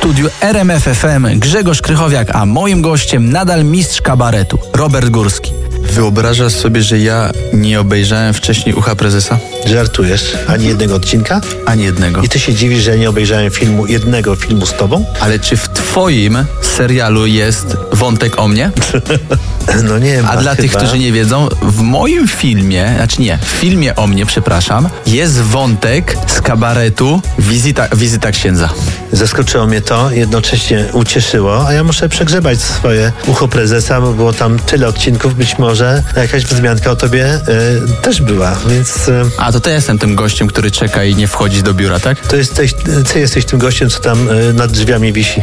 studiu RMF FM Grzegorz Krychowiak, a moim gościem nadal mistrz kabaretu Robert Górski. Wyobrażasz sobie, że ja nie obejrzałem wcześniej Ucha Prezesa? Żartujesz? Ani jednego odcinka? Ani jednego. I ty się dziwisz, że nie obejrzałem jednego filmu z tobą? Ale czy w twoim serialu jest wątek o mnie? No nie ma. A dla tych, którzy nie wiedzą, w moim filmie, w filmie o mnie, przepraszam, jest wątek z kabaretu Wizyta księdza. Zaskoczyło mnie to, jednocześnie ucieszyło, a ja muszę przegrzebać swoje Ucho Prezesa, bo było tam tyle odcinków, być może jakaś wzmianka o tobie też była, więc... A to ja jestem tym gościem, który czeka i nie wchodzi do biura, tak? Ty jesteś tym gościem, co tam nad drzwiami wisi.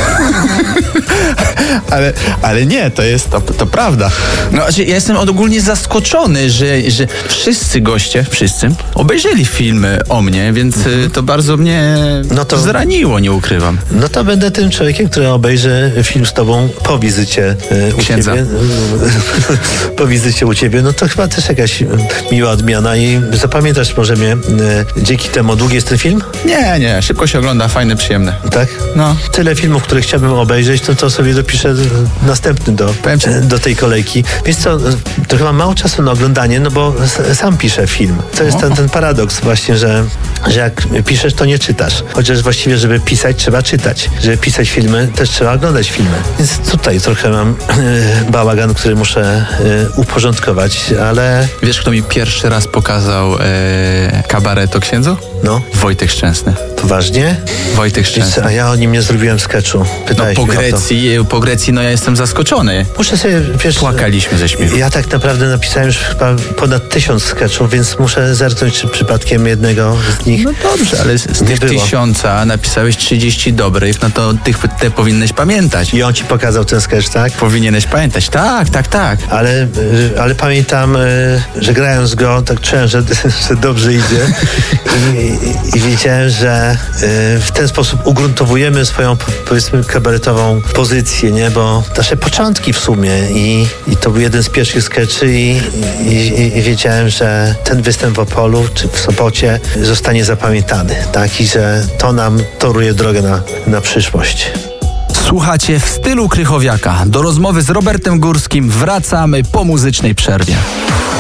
Ale nie, to prawda. No, ja jestem ogólnie zaskoczony, że wszyscy goście, obejrzeli filmy o mnie, więc to bardzo mnie zraniło, nie ukrywam. No to będę tym człowiekiem, który obejrzy film z tobą po wizycie u księdza. ciebie. Po wizycie u ciebie. No to chyba też jakaś miła odmiana i zapamiętasz może mnie dzięki temu. Długi jest ten film? Nie, szybko się ogląda, fajne, przyjemne. Tak? No. Tyle filmów, które chciałbym obejrzeć, to sobie dopiszę następny do tej kolejki. Wiesz co, trochę mam mało czasu na oglądanie, no bo sam piszę film. To jest ten paradoks właśnie, że jak piszesz, to nie czytasz. Chociaż właściwie, żeby pisać, trzeba czytać. Żeby pisać filmy, też trzeba oglądać filmy. Więc tutaj trochę mam bałagan, który muszę uporządkować, ale... Wiesz, kto mi pierwszy raz pokazał kabaret o księdzu? No. Wojtek Szczęsny. Poważnie? Wojtek Szczęsny. A ja o nim nie zrobiłem sketchu. Pytałeś mnie po Grecji, ja jestem zaskoczony. Muszę sobie, wiesz... Płakaliśmy ze śmiechu. Ja tak naprawdę napisałem już chyba ponad 1000 sketchów, więc muszę zerknąć, czy przypadkiem jednego z nich... No dobrze, ale z tych 1000 napisałeś 30 dobrych, no to te powinieneś pamiętać. I on ci pokazał ten sketch, tak? Powinieneś pamiętać, tak. Ale pamiętam, że grając go, tak czułem, że dobrze idzie i wiedziałem, że w ten sposób ugruntowujemy swoją, powiedzmy, kabaretową pozycję, nie? Bo nasze początki w sumie i to był jeden z pierwszych skeczy i wiedziałem, że ten występ w Opolu czy w Sopocie zostanie zapamiętany, tak? I że to nam toruje drogę na przyszłość. Słuchacie w stylu Krychowiaka. Do rozmowy z Robertem Górskim wracamy po muzycznej przerwie.